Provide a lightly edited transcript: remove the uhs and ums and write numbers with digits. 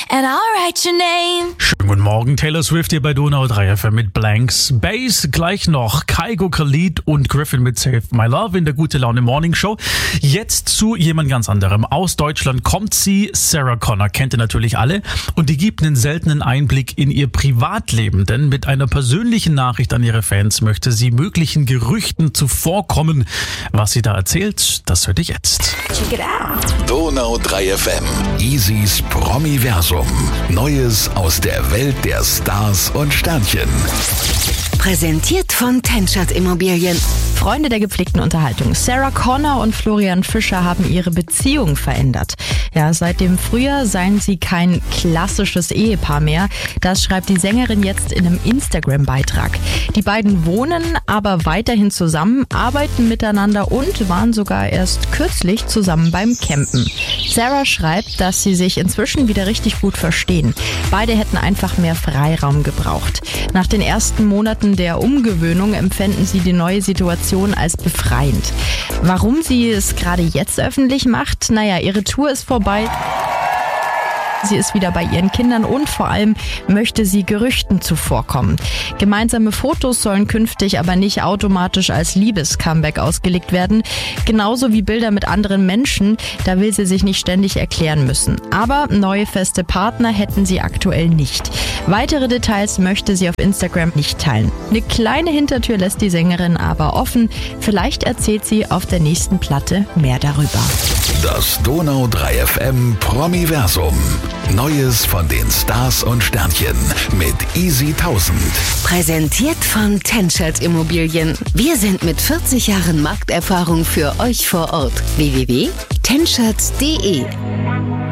and I'll write your name. Schönen guten Morgen, Taylor Swift hier bei Donau 3 FM mit Blank Space. Gleich noch Kygo, Khalid und Griffin mit Save My Love in der Gute Laune Morning Show. Jetzt zu jemand ganz anderem. Aus Deutschland kommt sie, Sarah Connor, kennt ihr natürlich alle. Und die gibt einen seltenen Einblick in ihr Privatleben. Denn mit einer persönlichen Nachricht an ihre Fans möchte sie möglichen Gerüchten zuvorkommen. Was sie da erzählt, das hört ihr jetzt. Check it out. Donau 3 FM. Easys Promiversum. Neues aus der Welt der Stars und Sternchen. Präsentiert von Tenschert Immobilien. Freunde der gepflegten Unterhaltung. Sarah Connor und Florian Fischer haben ihre Beziehung verändert. Ja, seit dem Frühjahr seien sie kein klassisches Ehepaar mehr. Das schreibt die Sängerin jetzt in einem Instagram-Beitrag. Die beiden wohnen aber weiterhin zusammen, arbeiten miteinander und waren sogar erst kürzlich zusammen beim Campen. Sarah schreibt, dass sie sich inzwischen wieder richtig gut verstehen. Beide hätten einfach mehr Freiraum gebraucht. Nach den ersten Monaten der Umgewöhnung empfinden sie die neue Situation als befreiend. Warum sie es gerade jetzt öffentlich macht? Naja, ihre Tour ist vorbei. Sie ist wieder bei ihren Kindern und vor allem möchte sie Gerüchten zuvorkommen. Gemeinsame Fotos sollen künftig aber nicht automatisch als Liebes-Comeback ausgelegt werden. Genauso wie Bilder mit anderen Menschen, da will sie sich nicht ständig erklären müssen. Aber neue feste Partner hätten sie aktuell nicht. Weitere Details möchte sie auf Instagram nicht teilen. Eine kleine Hintertür lässt die Sängerin aber offen. Vielleicht erzählt sie auf der nächsten Platte mehr darüber. Das Donau 3 FM Promiversum. Neues von den Stars und Sternchen mit Easy 1000. Präsentiert von Tenschert Immobilien. Wir sind mit 40 Jahren Markterfahrung für euch vor Ort. www.tenschert.de